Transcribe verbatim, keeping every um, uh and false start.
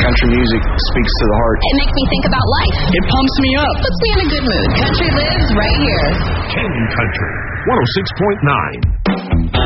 Country music speaks to the heart. It makes me think about life. It pumps me up. Puts me in a good mood. Country lives right here. Ken Country, one oh six point nine.